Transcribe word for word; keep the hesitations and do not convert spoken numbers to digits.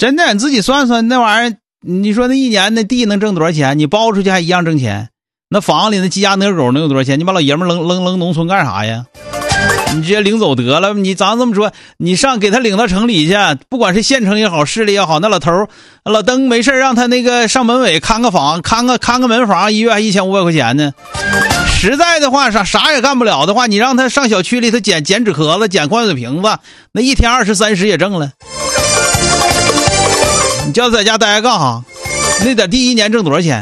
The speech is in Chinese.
真的，你自己算算那玩意儿，你说那一年那地能挣多少钱？你包出去还一样挣钱。那房里那鸡鸭鹅狗能有多少钱？你把老爷们扔扔扔农村干啥呀？你直接领走得了。你咱这么说，你上给他领到城里去，不管是县城也好，市里也好，那老头老登没事让他那个上门卫看个房，看个看个门房，一月还一千五百块钱呢。实在的话，啥啥也干不了的话，你让他上小区里头捡捡纸壳子，捡矿泉水瓶子，那一天二十三十也挣了。你叫他在家待着干哈？那点地一年挣多少钱？